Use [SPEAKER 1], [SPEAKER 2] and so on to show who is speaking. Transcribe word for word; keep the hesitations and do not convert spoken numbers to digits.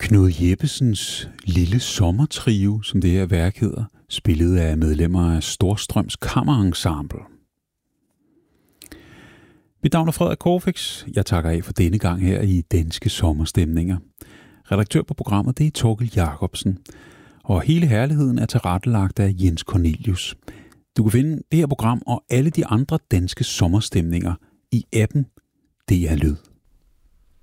[SPEAKER 1] Knud Jeppesens Lille Sommertrio, som det her værk hedder, spillet af medlemmer af Storstrøms Kammerensemble. Mit navn er Frederik Corfix. Jeg takker af for denne gang her i Danske Sommerstemninger. Redaktør på programmet, det er Torkel Jacobsen. Og hele herligheden er tilrettelagt af Jens Cornelius. Du kan finde det her program og alle de andre danske sommerstemninger i appen D R Lyd.